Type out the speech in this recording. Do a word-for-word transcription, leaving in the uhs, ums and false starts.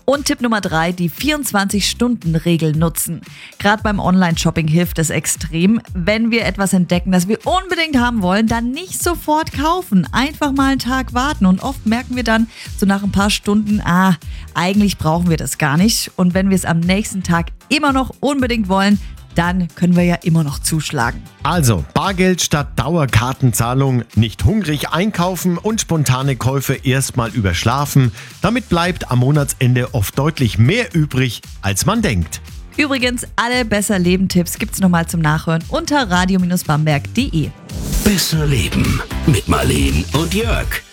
Und Tipp Nummer drei, die vierundzwanzig-Stunden-Regel nutzen. Gerade beim Online-Shopping hilft es extrem. Wenn wir etwas entdecken, das wir unbedingt haben wollen, dann nicht sofort kaufen. Einfach mal einen Tag warten. Und oft merken wir dann so nach ein paar Stunden, ah, eigentlich brauchen wir das gar nicht. Und wenn wir es am nächsten Tag immer noch unbedingt wollen, dann können wir ja immer noch zuschlagen. Also, Bargeld statt Dauerkartenzahlung, nicht hungrig einkaufen und spontane Käufe erstmal überschlafen. Damit bleibt am Monatsende oft deutlich mehr übrig, als man denkt. Übrigens, alle Besser-Leben-Tipps gibt's nochmal zum Nachhören unter radio Bindestrich bamberg punkt de. Besser Leben mit Marleen und Jörg.